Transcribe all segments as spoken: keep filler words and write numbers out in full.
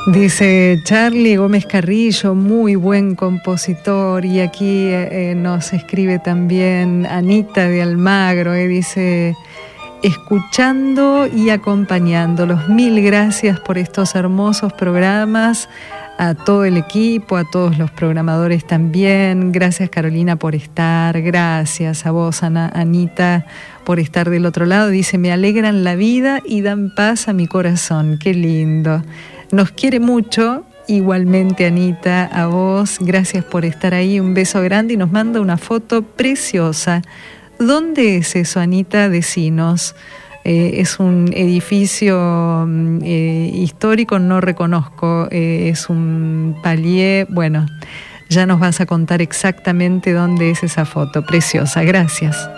Dice Charlie Gómez Carrillo, muy buen compositor. Y aquí eh, nos escribe también Anita de Almagro, eh, dice, escuchando y acompañándolos. Mil gracias por estos hermosos programas, a todo el equipo, a todos los programadores también. Gracias, Carolina, por estar. Gracias a vos, Ana, Anita, por estar del otro lado. Dice, me alegran la vida y dan paz a mi corazón. Qué lindo. Nos quiere mucho, igualmente, Anita, a vos. Gracias por estar ahí. Un beso grande y nos manda una foto preciosa. ¿Dónde es eso, Anita? Decinos. Eh, es un edificio eh, histórico, no reconozco. Eh, es un palier. Bueno, ya nos vas a contar exactamente dónde es esa foto. Preciosa. Gracias.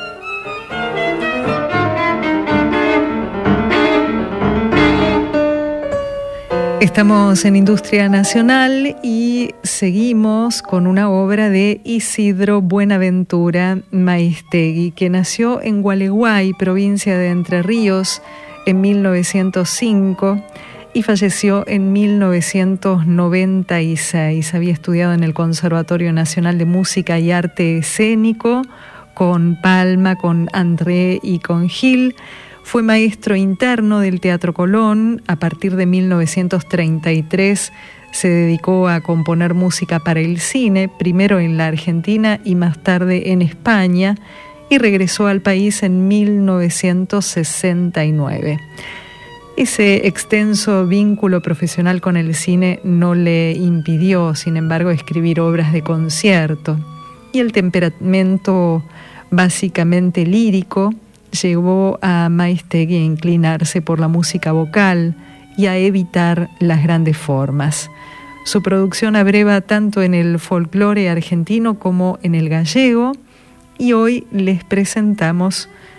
Estamos en Industria Nacional y seguimos con una obra de Isidro Buenaventura Maistegui, que nació en Gualeguay, provincia de Entre Ríos, en mil novecientos cinco y falleció en mil novecientos noventa y seis. Había estudiado en el Conservatorio Nacional de Música y Arte Escénico con Palma, con André y con Gil. Fue maestro interno del Teatro Colón. A partir de mil novecientos treinta y tres se dedicó a componer música para el cine, primero en la Argentina y más tarde en España, y regresó al país en mil novecientos sesenta y nueve. Ese extenso vínculo profesional con el cine no le impidió, sin embargo, escribir obras de concierto, y el temperamento básicamente lírico llevó a Maistegui a inclinarse por la música vocal y a evitar las grandes formas. Su producción abreva tanto en el folclore argentino como en el gallego, y hoy les presentamos